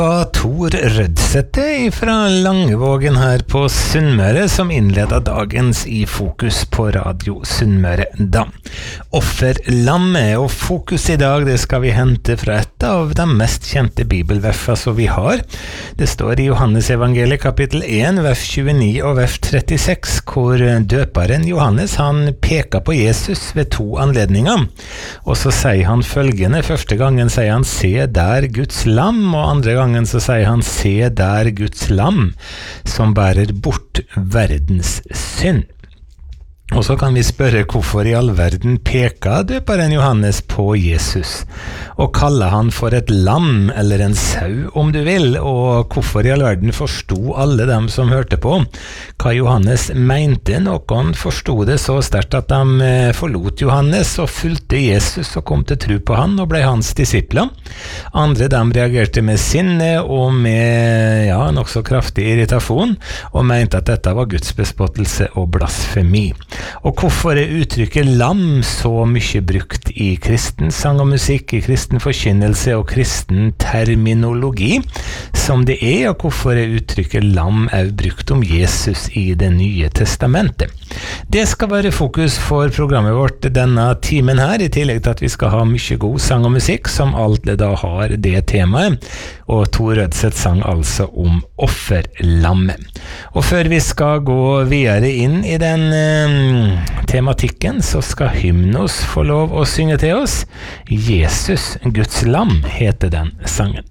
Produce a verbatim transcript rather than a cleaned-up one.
Tor Rødsette fra Langevågen her på Sunnmøre som innledet dagens i Fokus på Radio Sunnmøre da. Offerlammet og fokus i dag, det skal vi hente fra et av de mest kjente bibelversa som vi har. Det står i Johannes evangeliet kapittel én, vers tjueni og vers trettiseks, hvor døperen Johannes han peker på Jesus ved to anledninger. Og så sier han følgende, første gangen sier han se der Guds lam, og andre gangen så sier han, se der Guds lam, som bærer bort verdens synd. Og så kan vi spørre hvorfor i all verden peker døperen Johannes på Jesus, og kaller han for et lam eller en sau om du vil, og hvorfor i all verden forstod alle dem som hørte på hva Johannes mente. Noen forstod det så sterkt at de forlot Johannes og fulgte Jesus og kom til tro på han og ble hans disipler. Andre dem reagerte med sinne og med ja, nok så kraftig irritasjon og mente at dette var Guds bespottelse og blasfemi. Og hvorfor er uttrykket lam så mye brukt i kristen sang og musikk, i kristen forkynnelse og kristen terminologi som det er, og hvorfor er uttrykket lam også brukt om Jesus i det nye testamentet? Det skal være fokus for programmet vårt denne timen her, i tillegg til at vi skal ha mye god sang og musikk som alt da har det temaet, og Tor Rødseth sang altså om offerlammet. Og før vi skal gå videre inn i den eh, tematikken, så skal Hymnos få lov å synge til oss. Jesus, Guds lam, heter den sangen.